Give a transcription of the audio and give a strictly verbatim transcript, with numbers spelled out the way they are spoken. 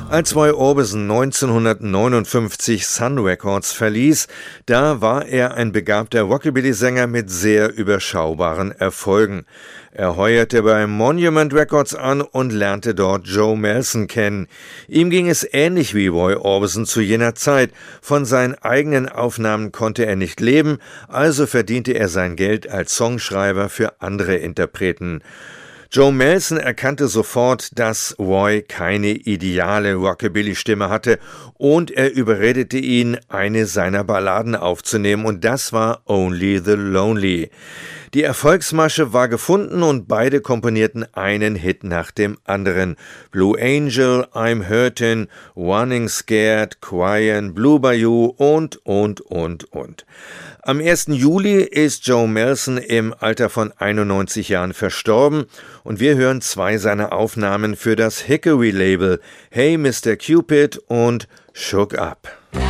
Als Roy Orbison neunzehnhundertneunundfünfzig Sun Records verließ, da war er ein begabter Rockabilly-Sänger mit sehr überschaubaren Erfolgen. Er heuerte bei Monument Records an und lernte dort Joe Melson kennen. Ihm ging es ähnlich wie Roy Orbison zu jener Zeit. Von seinen eigenen Aufnahmen konnte er nicht leben, also verdiente er sein Geld als Songschreiber für andere Interpreten. Joe Melson erkannte sofort, dass Roy keine ideale Rockabilly-Stimme hatte und er überredete ihn, eine seiner Balladen aufzunehmen und das war Only the Lonely. Die Erfolgsmasche war gefunden und beide komponierten einen Hit nach dem anderen. Blue Angel, I'm Hurtin', Running Scared, Cryin', Blue Bayou und, und, und, und. Am ersten Juli ist Joe Melson im Alter von einundneunzig Jahren verstorben und wir hören zwei seiner Aufnahmen für das Hickory-Label, Hey Mister Cupid und Shook Up.